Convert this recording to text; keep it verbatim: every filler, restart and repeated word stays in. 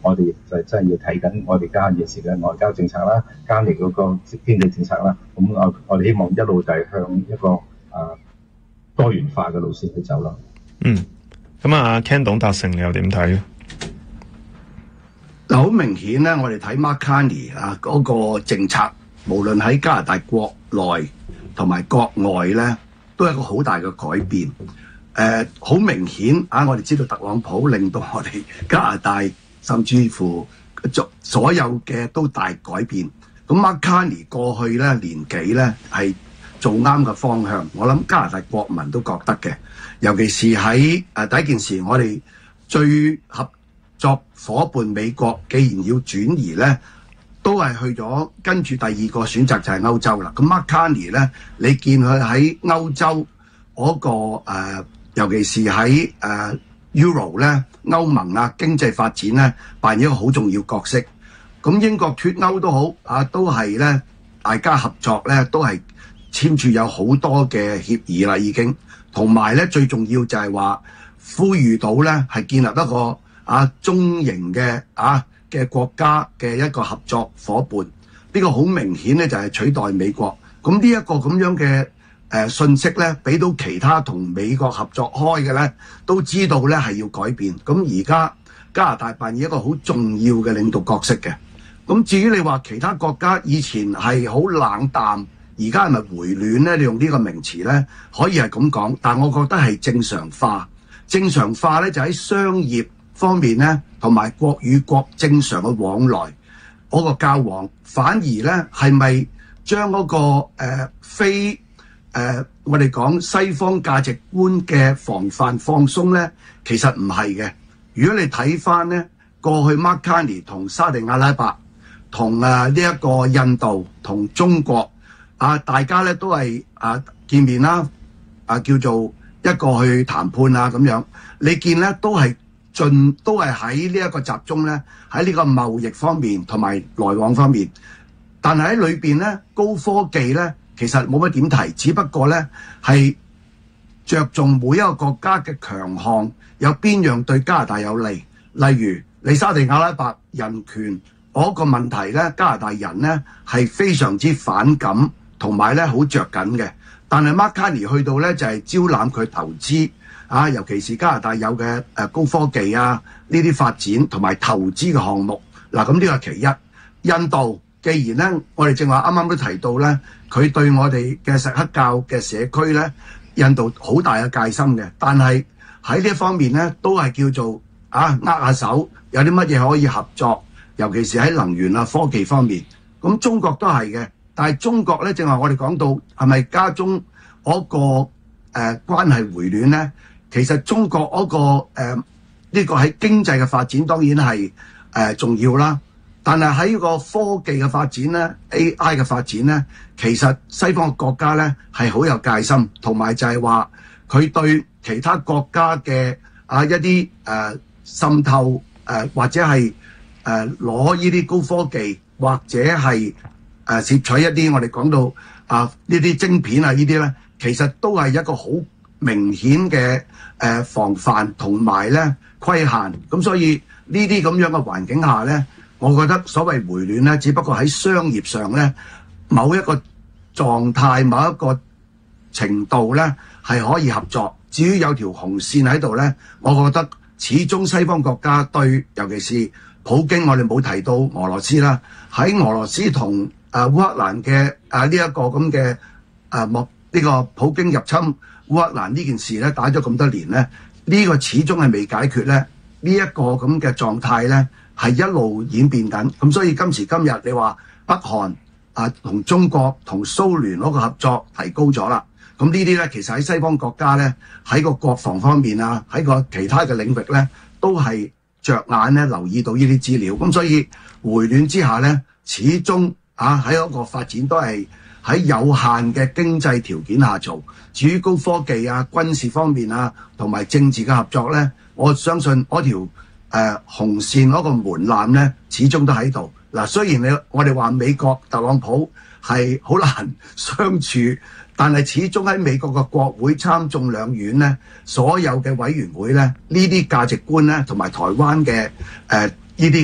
我哋就真係要睇緊我哋家現時嘅外交政策啦，加嚟嗰個經濟政策啦。咁我我哋希望一路就係向一個啊多元化嘅路線去走咯。 嗯，咁啊 Ken 董達成你又點睇咧？ 嗱，好明顯咧，我哋睇 Mark Carney 啊嗰個政策，無論喺加拿大國內同埋國外咧，都有一個好大嘅改變。誒、呃，好明顯啊！我哋知道特朗普令到我哋加拿大甚至乎所有嘅都大改變。咁 Mark Carney 過去咧年幾咧係做啱嘅方向，我諗加拿大國民都覺得嘅。尤其是喺誒、呃、第一件事，我哋最合作夥伴美國既然要轉移咧，都係去咗跟住第二個選擇就係歐洲啦。咁 Mark Carney 咧，你見佢喺歐洲嗰、那個、呃、尤其是喺誒、呃、Euro 咧，歐盟啊經濟發展咧扮演一個好重要角色。咁英國脫歐都好啊，都係咧大家合作咧，都係簽署有好多嘅協議啦，已經。同埋咧最重要就係話呼籲到咧係建立一個啊中型嘅啊嘅國家嘅一個合作夥伴，呢、這個好明顯咧就係取代美國。咁呢一個咁樣嘅誒、呃、信息咧，俾到其他同美國合作開嘅咧，都知道咧係要改變。咁而家加拿大扮演一個好重要嘅領導角色嘅。咁至於你話其他國家以前係好冷淡，而家係咪回暖咧？你用呢個名詞咧，可以係咁講，但我覺得係正常化。正常化咧就喺商業方面咧，同埋國與國正常嘅往來嗰個交往，反而咧係咪將嗰個誒、呃、非誒、呃、我哋講西方價值觀嘅防範放鬆咧？其實唔係嘅。如果你睇翻咧過去 Mark Carney 同沙地阿拉伯、同啊呢一個印度、同中國啊，大家咧都係啊見面啦，啊叫做一個去談判啊咁樣，你見咧都係盡都係喺呢一個集中咧喺呢個貿易方面同埋來往方面，但係喺裏邊咧高科技咧其實冇乜點提，只不過咧係着重每一個國家嘅強項，有邊樣對加拿大有利。例如你沙地阿拉伯人權嗰個問題咧，加拿大人咧係非常之反感，同埋咧好着緊嘅。但係 Mark Carney 去到咧就係、是、招攬佢投資啊，尤其是加拿大有嘅誒高科技啊呢啲發展同埋投資嘅項目。嗱，咁呢個係其一。印度既然咧，我哋正話啱啱都提到咧，佢對我哋嘅錫克教嘅社區咧，印度好大嘅戒心嘅。但係喺呢一方面咧，都係叫做啊握下手，有啲乜嘢可以合作，尤其是喺能源啊科技方面。咁中國都係嘅。但係中國咧，正話我哋講到係咪加中嗰、那個誒、呃、關係回暖咧？其實中國嗰、那個誒呢、呃這個喺經濟嘅發展當然係誒、呃、重要啦。但係喺個科技嘅發展咧 ，A I 嘅發展咧，其實西方嘅國家咧係好有戒心，同埋就係話佢對其他國家嘅啊一啲誒、呃、滲透誒、呃、或者係誒攞呢啲高科技或者係。誒攝取一啲我哋講到啊呢啲晶片啊呢啲咧，其實都係一個好明顯嘅誒防範同埋咧規限。咁所以呢啲咁樣嘅環境下咧，我覺得所謂回暖咧，只不過喺商業上咧某一個狀態、某一個程度咧係可以合作。至於有條紅線喺度咧，我覺得始終西方國家對，尤其是普京，我哋冇提到俄羅斯啦，喺俄羅斯同啊烏克蘭嘅啊呢一個咁嘅啊莫呢個普京入侵烏克蘭呢件事咧，打咗咁多年咧，呢、這個始終係未解決咧，呢、這、一個咁嘅狀態咧係一路演變緊。咁所以今時今日你話北韓啊同中國同蘇聯嗰個合作提高咗啦，咁呢啲咧其實喺西方國家咧喺個國防方面啊，喺個其他嘅領域咧都係着眼咧留意到呢啲資料。咁所以回暖之下咧，始終啊喺嗰個發展都係喺有限嘅經濟條件下做。至於高科技啊、軍事方面啊，同埋政治嘅合作咧，我相信嗰條誒、呃、紅線嗰個門檻咧，始終都喺度。嗱、啊，雖然你我哋話美國特朗普係好難相處，但係始終喺美國嘅國會參眾兩院咧，所有嘅委員會咧，呢啲價值觀咧，同埋台灣嘅誒